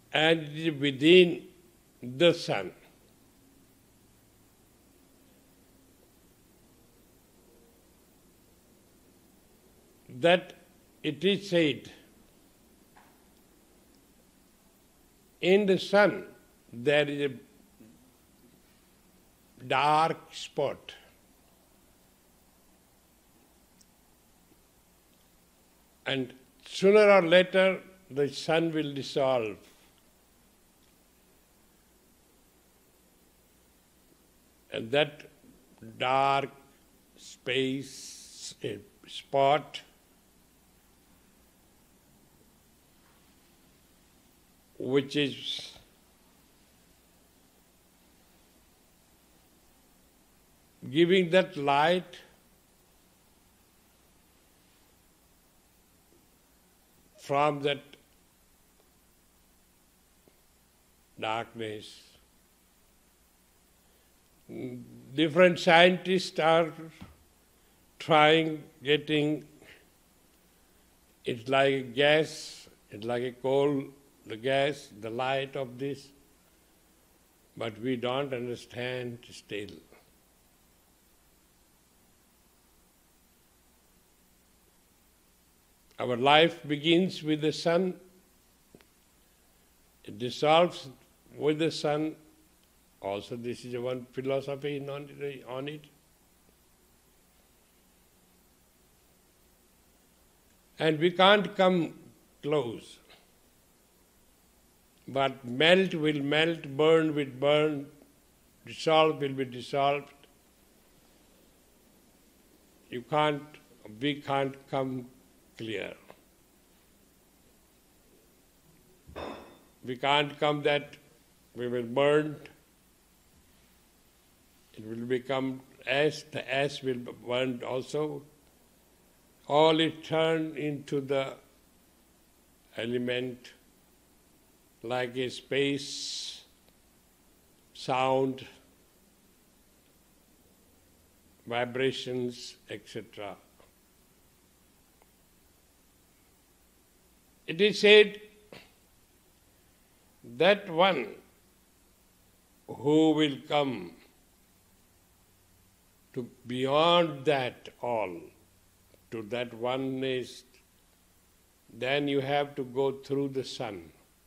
and it is within the sun. That it is said, in the sun there is a dark spot. And sooner or later the sun will dissolve. And that dark space, spot, which is giving that light from that darkness. Different scientists are trying, getting, it's like a gas, it's like a coal, the gas, the light of this, but we don't understand still. Our life begins with the sun, it dissolves with the sun. Also, this is one philosophy on it. And we can't come close. But melt will melt, burn will burn, dissolve will be dissolved. We can't come clear. We can't come that we will burn. It will become ash, the ash will be burned also. All is turned into the element like a space, sound, vibrations, etc. It is said that one who will come to beyond that all, to that oneness, then you have to go through the sun.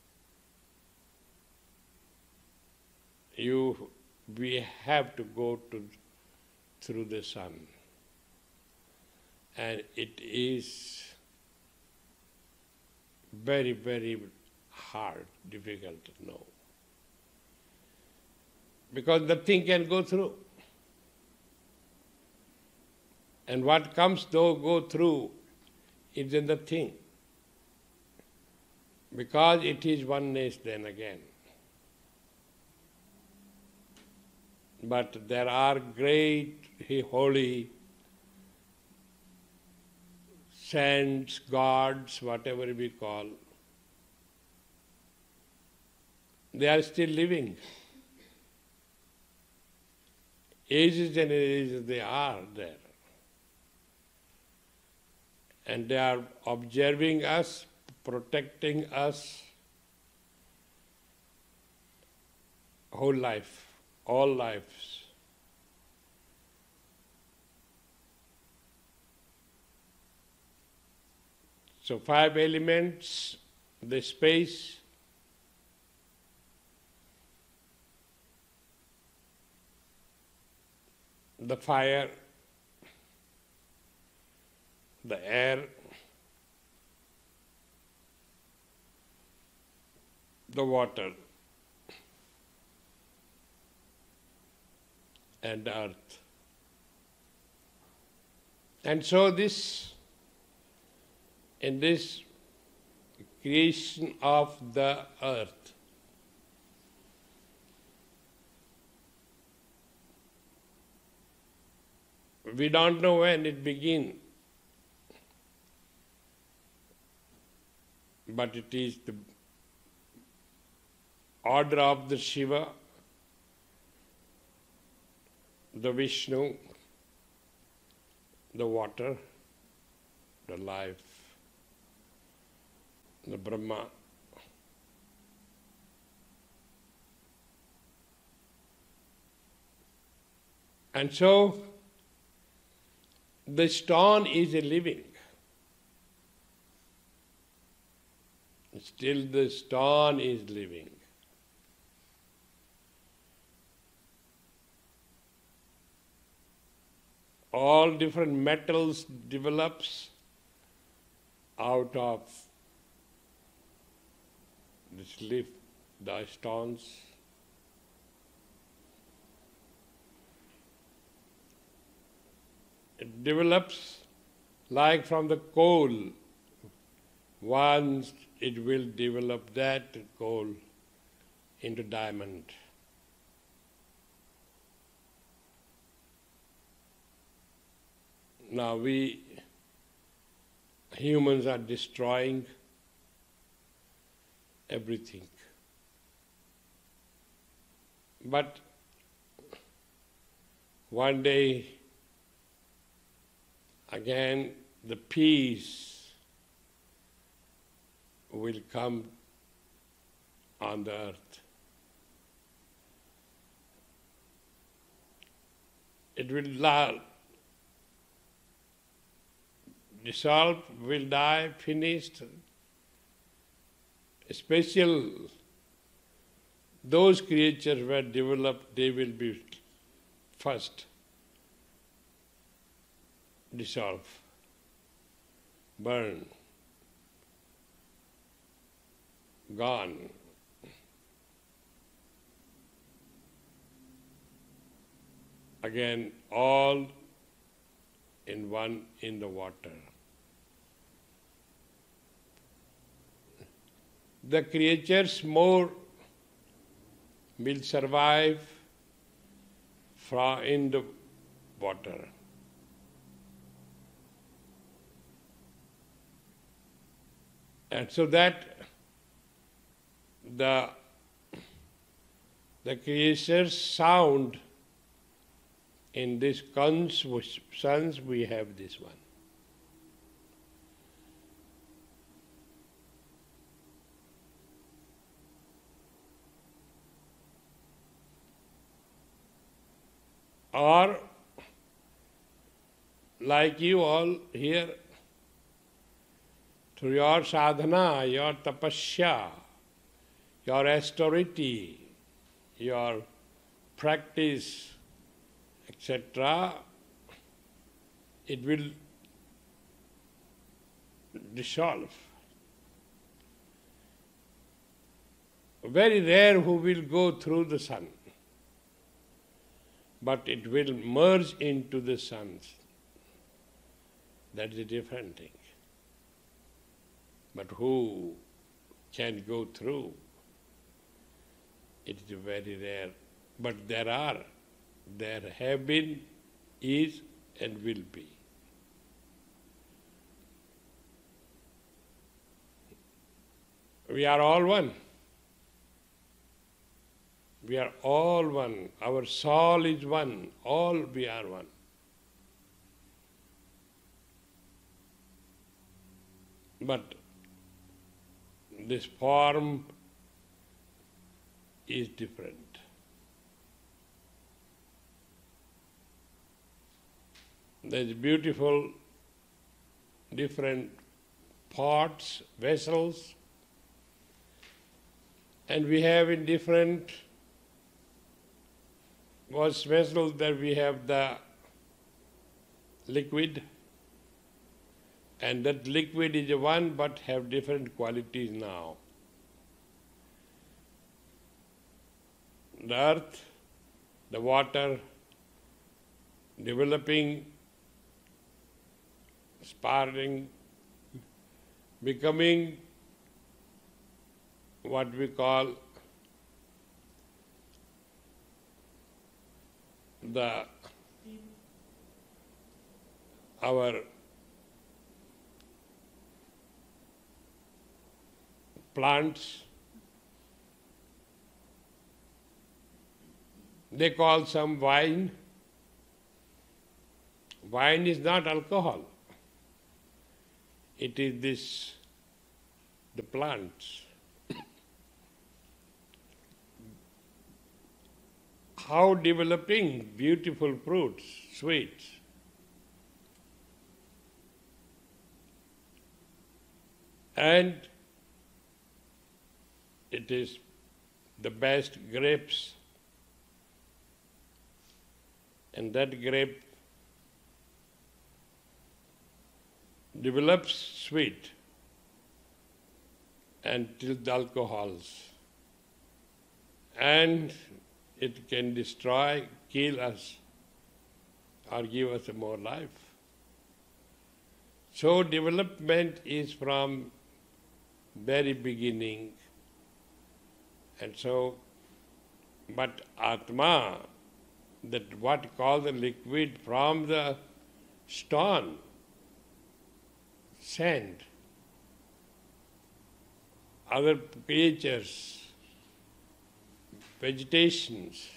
We have to go through the sun. And it is very, very hard, difficult to know. Because nothing can go through. And what comes though go through is in the thing. Because it is oneness then again. But there are great, holy saints, gods, whatever we call. They are still living. Ages and ages they are there. And they are observing us, protecting us whole life, all lives. So 5 elements, the space, the fire, the air, the water, and the earth. And so in this creation of the earth, we don't know when it began, but it is the order of the Shiva, the Vishnu, the water, the life, the Brahma, And so the stone is a living. Still the stone is living. All different metals develops out of this leaf, the stones. It develops like from the coal. Once it will develop that coal into diamond. Now we humans are destroying everything. But one day again the peace will come on the earth. It will dissolve, will die, finished. Special, those creatures were developed, they will be first dissolve, burn, gone. Again, all in one in the water. The creatures more will survive in the water. And so that the creature's sound in this suns we have this one. Or like you all here, through your sadhana, your tapasya, your austerity, your practice, etc., it will dissolve. Very rare who will go through the sun, but it will merge into the sun. That is a different thing. But who can go through? It is very rare. But there have been, is, and will be. We are all one. We are all one. Our soul is one. All we are one. But this form is different. There's beautiful different pots, vessels, and we have in different vessels that we have the liquid, and that liquid is one but have different qualities now. The earth, the water, developing, sparring, becoming what we call our plants. They call some wine. Wine is not alcohol. It is the plants. how developing beautiful fruits, sweets. And it is the best grapes, and that grape develops sweet until the alcohols, and it can destroy, kill us, or give us more life. So development is from very beginning, and so, but Atma, that what called the liquid from the stone, sand, other creatures, vegetations,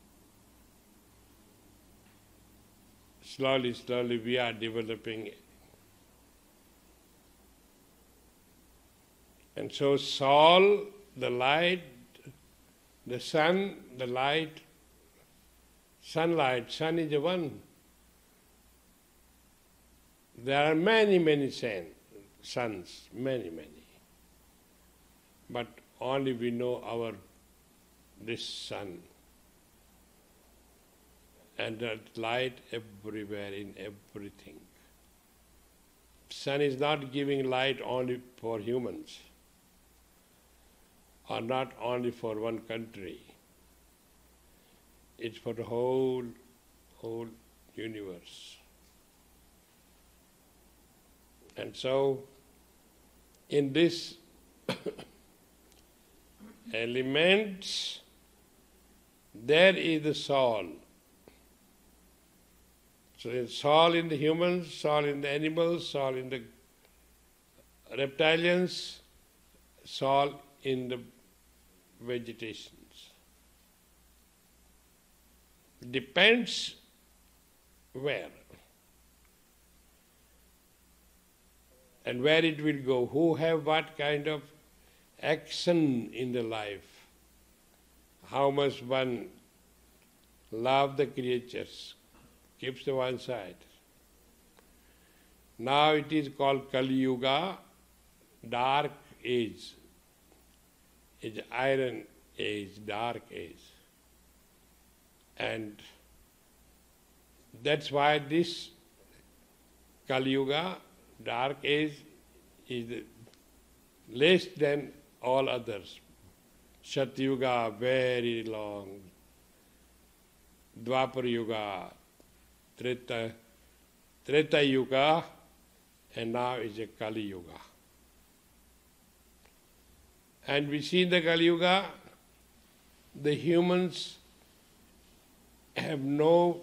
slowly, slowly we are developing it. And so soul, the light, the sun, the light, sunlight, sun is the one. There are many, many suns, many, many. But only we know this sun. And that light everywhere in everything. Sun is not giving light only for humans, or not only for one country. It's for the whole universe. And so, in this elements, there is the soul. So there's soul in the humans, soul in the animals, soul in the reptilians, soul in the vegetations. Depends where and where it will go, who have what kind of action in the life, how much one love the creatures, keeps to one side. Now it is called Kali Yuga, dark age. It's iron age, dark age. And that's why this Kali Yuga, dark age, is less than all others. Satyuga, very long. Dwapar Yuga, Treta Yuga, and now is a Kali Yuga. And we see in the Kali Yuga, the humans have no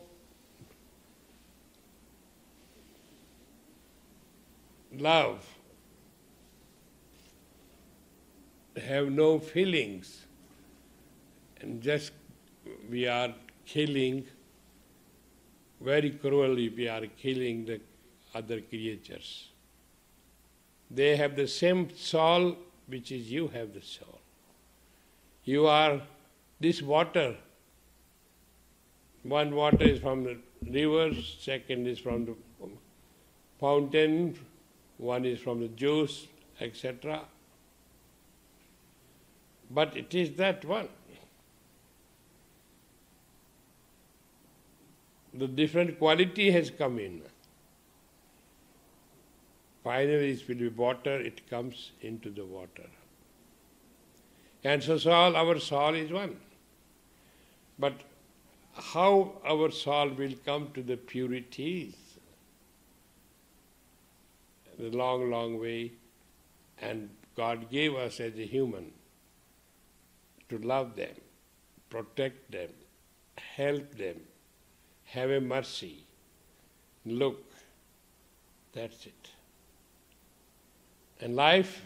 love, have no feelings, and just we are killing, very cruelly we are killing the other creatures. They have the same soul which is you have the soul. You are this water. One water is from the rivers, second is from the fountain, one is from the juice, etc. But it is that one. The different quality has come in. Finally it will be water, it comes into the water. And so our soul is one. But how our soul will come to the purities? The long, long way. And God gave us as a human to love them, protect them, help them, have a mercy. Look, that's it. And life,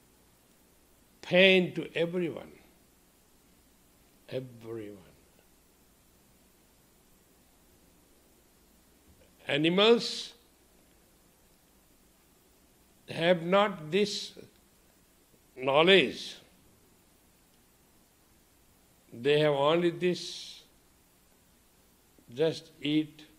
pain to everyone. Everyone. Animals have not this knowledge. They have only this just eat